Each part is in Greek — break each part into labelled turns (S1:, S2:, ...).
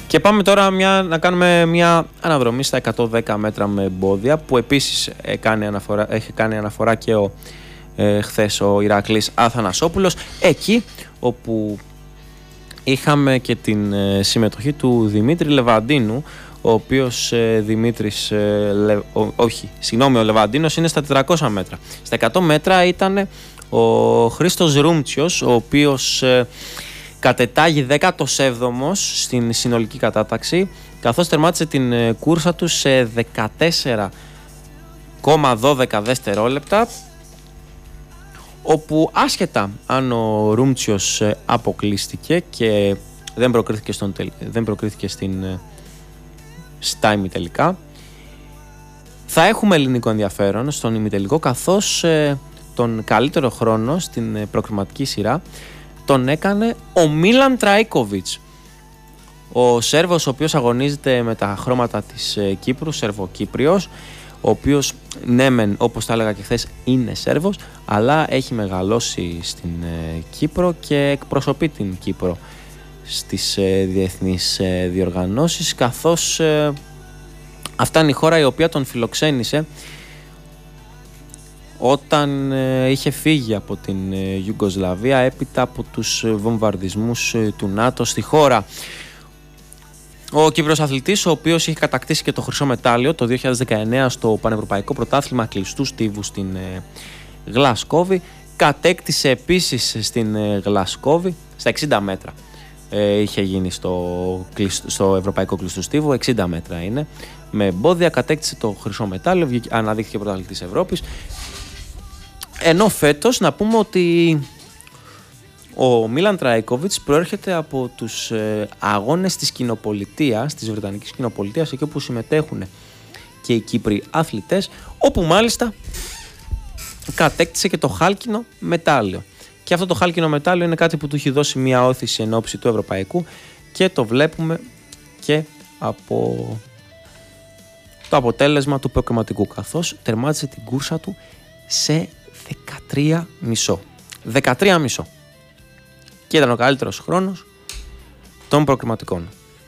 S1: Και πάμε τώρα να κάνουμε μια αναδρομή στα 110 μέτρα με εμπόδια, που επίσης έχει κάνει αναφορά και χθες ο Ηρακλής Αθανασόπουλος, εκεί όπου είχαμε και την συμμετοχή του Δημήτρη Λεβαντίνου, ο οποίος ο Λεβαντίνος είναι στα 400 μέτρα. Στα 100 μέτρα ήταν ο Χρήστος Ρούμτσιος, ο οποίος κατετάγει 17ος στην συνολική κατάταξη, καθώς τερμάτισε την κούρσα του σε 14,12 δευτερόλεπτα, όπου άσχετα αν ο Ρούμτσιος αποκλείστηκε και δεν προκρίθηκε στα ημιτελικά, θα έχουμε ελληνικό ενδιαφέρον στον ημιτελικό, καθώς τον καλύτερο χρόνο στην προκριματική σειρά τον έκανε ο Μίλαν Τραίκοβιτς, ο Σέρβος, ο οποίος αγωνίζεται με τα χρώματα της Κύπρου, Σερβοκύπριος, ο οποίος ναι μεν, όπως τα έλεγα και χθες, είναι Σέρβος, αλλά έχει μεγαλώσει στην Κύπρο και εκπροσωπεί την Κύπρο στις διεθνείς διοργανώσεις, καθώς αυτά είναι η χώρα η οποία τον φιλοξένησε όταν είχε φύγει από την Ιουγκοσλαβία έπειτα από τους βομβαρδισμούς του ΝΑΤΟ στη χώρα. Ο Κύπρος αθλητής, ο οποίος είχε κατακτήσει και το χρυσό μετάλλιο το 2019 στο Πανευρωπαϊκό Πρωτάθλημα Κλειστού Στίβου στην Γλασκόβη, κατέκτησε επίσης στην Γλασκόβη στα 60 μέτρα. Είχε γίνει στο Ευρωπαϊκό Κλειστού Στίβου, 60 μέτρα είναι, με εμπόδια, κατέκτησε το χρυσό μετάλλιο, αναδείχθηκε πρωταθλητής Ευρώπης. Ενώ φέτος να πούμε ότι ο Μίλαν Τραίκοβιτς προέρχεται από τους αγώνες της κοινοπολιτείας, της Βρετανικής κοινοπολιτείας, εκεί όπου συμμετέχουν και οι Κύπροι αθλητές, όπου μάλιστα κατέκτησε και το χάλκινο μετάλλιο. Και αυτό το χάλκινο μετάλλιο είναι κάτι που του έχει δώσει μια όθηση εν ώψη του ευρωπαϊκού, και το βλέπουμε και από το αποτέλεσμα του προκριματικού, καθώς τερμάτισε την κούρσα του σε 13,5. 13,5. Και ήταν ο καλύτερος χρόνος των προκριματικών.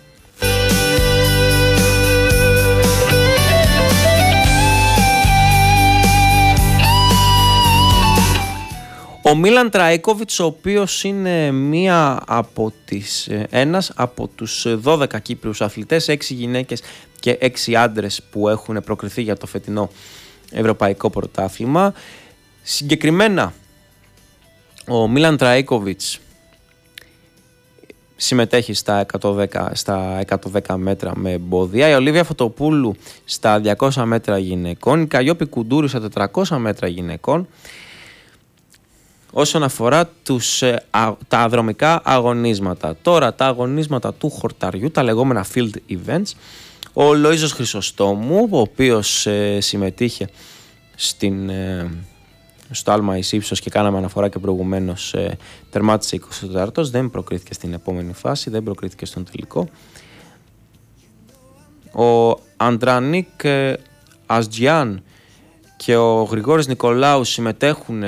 S1: Ο Μίλαν Τραίκοβιτς, ο οποίος είναι ένας από τους 12 Κύπριους αθλητές, 6 γυναίκες και 6 άντρες που έχουν προκριθεί για το φετινό Ευρωπαϊκό Πρωτάθλημα. Συγκεκριμένα, ο Μίλαν Τραίκοβιτς συμμετέχει στα 110 μέτρα με εμπόδια, η Ολίβια Φωτοπούλου στα 200 μέτρα γυναικών, η Καλλιόπη Κουντούρου στα 400 μέτρα γυναικών. Όσον αφορά τα αδρομικά αγωνίσματα, τώρα τα αγωνίσματα του χορταριού, τα λεγόμενα field events, ο Λοΐζος Χρυσοστόμου, ο οποίος συμμετείχε στο άλμα εις ύψος και κάναμε αναφορά και προηγουμένως, τερμάτισε 24ος, δεν προκρίθηκε στην επόμενη φάση, δεν προκρίθηκε στον τελικό. Ο Αντρανίκ Αζτζιάν και ο Γρηγόρης Νικολάου συμμετέχουν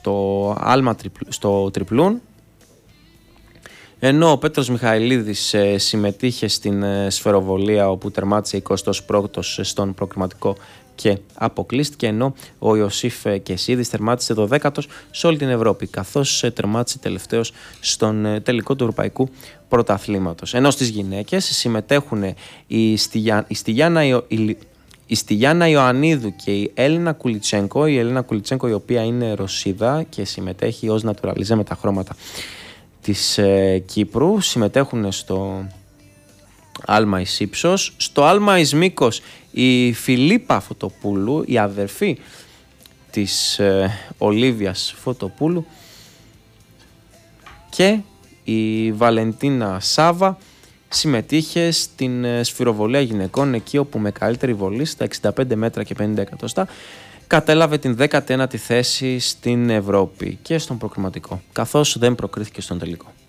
S1: στο τριπλούν, ενώ ο Πέτρος Μιχαηλίδης συμμετείχε στην σφαιροβολία, όπου τερμάτισε 21ος στον προκριματικό και αποκλείστηκε, ενώ ο Ιωσήφ Κεσίδης τερμάτισε 12ος σε όλη την Ευρώπη, καθώς τερμάτισε τελευταίος στον τελικό του Ευρωπαϊκού Πρωταθλήματος. Ενώ στις γυναίκες συμμετέχουν η Στυλιάνα Ιωαννίδου και η Έλληνα Κουλιτσένκο. Η Έλληνα Κουλιτσένκο, η οποία είναι Ρωσίδα και συμμετέχει ως νατουραλιζέ με τα χρώματα της Κύπρου, συμμετέχουν στο άλμα εις ύψος. Στο άλμα εις μήκος, η Φιλίππα Φωτοπούλου, η αδερφή της Ολίβιας Φωτοπούλου, και η Βαλεντίνα Σάβα συμμετείχε στην σφυροβολία γυναικών, εκεί όπου με καλύτερη βολή στα 65 μέτρα και 50 εκατοστά κατέλαβε την 19η θέση στην Ευρώπη και στον προκριματικό, καθώς δεν προκρίθηκε στον τελικό.